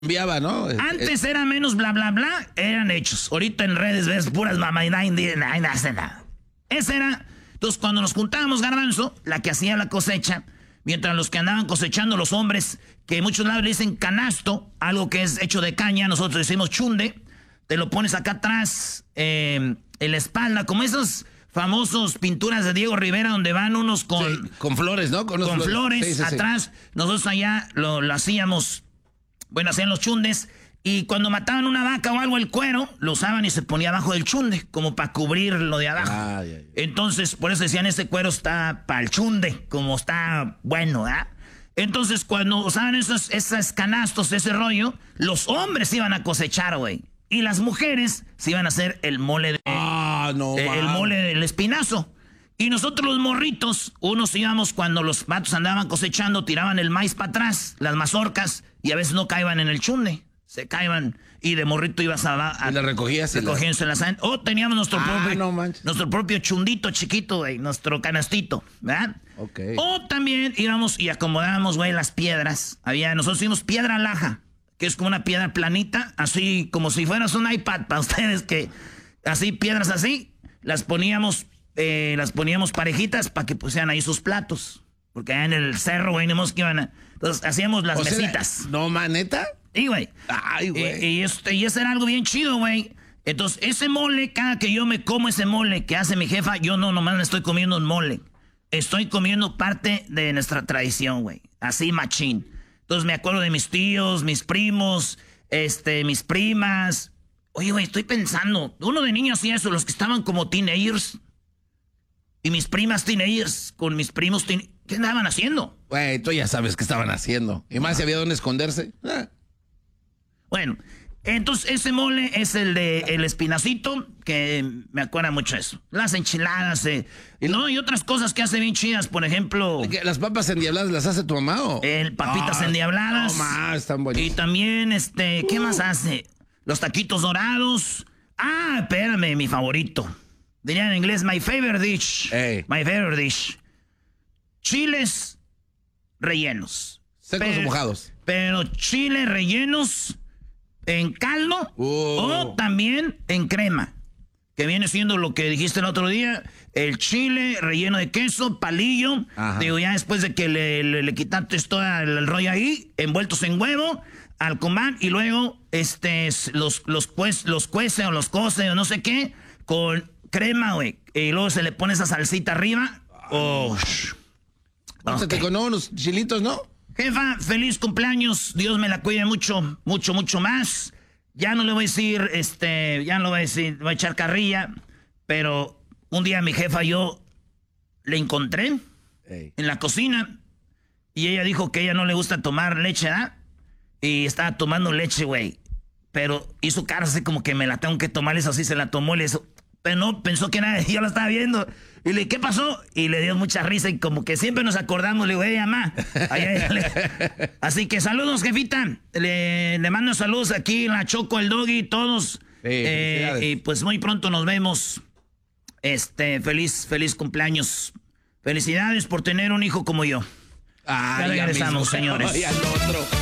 Enviaba, ¿no? Antes era menos bla, bla, bla, eran hechos. Ahorita en redes ves puras mamá y nadie hace nada. Esa era. Entonces, cuando nos juntábamos, Garbanzo, la que hacía la cosecha, mientras los que andaban cosechando, los hombres, que muchos lados le dicen canasto, algo que es hecho de caña, nosotros decimos chunde, te lo pones acá atrás, en la espalda, como esos famosos pinturas de Diego Rivera, donde van unos con flores, ¿no? Con flores sí, atrás. Sí. Nosotros allá lo hacíamos. Bueno, hacían los chundes y cuando mataban una vaca o algo, el cuero, lo usaban y se ponía abajo del chunde, como para cubrir lo de abajo. Ay. Entonces, por eso decían, ese cuero está para el chunde, como está bueno, ¿verdad? Entonces, cuando usaban esos canastos, ese rollo, los hombres iban a cosechar, güey. Y las mujeres se iban a hacer el mole el mole del espinazo. Y nosotros los morritos, unos íbamos cuando los vatos andaban cosechando, tiraban el maíz para atrás, las mazorcas, y a veces no caían en el chunde. Se caían y de morrito ibas a y la recogías. Recogíanse las... O teníamos nuestro propio chundito chiquito, güey, nuestro canastito, ¿verdad? Okay. O también íbamos y acomodábamos, güey, las piedras. Nosotros hicimos piedra laja, que es como una piedra planita, así como si fueras un iPad para ustedes, que así, piedras así, las poníamos parejitas para que pusieran ahí sus platos. Porque allá en el cerro, güey, que iban a... Entonces hacíamos las mesitas. ¿No, maneta? Sí, güey. Ay, güey. Y eso era algo bien chido, güey. Entonces, ese mole, cada que yo me como ese mole que hace mi jefa, yo no nomás me estoy comiendo un mole. Estoy comiendo parte de nuestra tradición, güey. Así, machín. Entonces, me acuerdo de mis tíos, mis primos, mis primas. Oye, güey, estoy pensando. Uno de niños hacía eso, los que estaban como teenagers. Y mis primas teenagers con mis primos teenagers. ¿Qué andaban haciendo? Güey, tú ya sabes qué estaban haciendo. Y más si había donde esconderse. Bueno, entonces ese mole es el de el espinacito, que me acuerda mucho eso. Las enchiladas, y otras cosas que hace bien chidas, por ejemplo... ¿Las papas endiabladas las hace tu mamá o...? Papitas endiabladas. No más, están buenísimas. Y también, ¿qué más hace? Los taquitos dorados. Ah, espérame, mi favorito. Diría en inglés, my favorite dish. Hey. My favorite dish. Chiles rellenos. ¿Secos o mojados? Pero chiles rellenos en caldo o también en crema. Que viene siendo lo que dijiste el otro día. El chile relleno de queso, palillo. Ajá. Digo, ya después de que le quitaste todo el rollo ahí, envueltos en huevo, al comal, y luego los cuece o los cose o no sé qué, con crema, güey. Y luego se le pone esa salsita arriba. Okay. Con unos chilitos, ¿no? Jefa, feliz cumpleaños. Dios me la cuide mucho, mucho, mucho más. Ya no le voy a decir, ya no le voy a decir, voy a echar carrilla. Pero un día mi jefa yo le encontré en la cocina. Y ella dijo que a ella no le gusta tomar leche, ¿ah? Y estaba tomando leche, güey. Pero hizo cara así como que me la tengo que tomar, eso así se la tomó, le hizo... Pero no, pensó que nada, yo la estaba viendo. Y le dije, ¿qué pasó? Y le dio mucha risa y como que siempre nos acordamos. Le digo, mamá. Así que saludos, jefita. Le mando saludos aquí, la Choco, el Doggy, todos. Y pues muy pronto nos vemos. Feliz cumpleaños. Felicidades por tener un hijo como yo. Ya regresamos, señores.